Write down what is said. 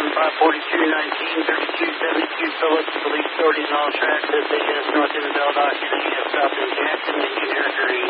542-19, 3272 Phillips, police authorities on all tracks, SAS North Isabel, document EF South in Jackson, engineer Green.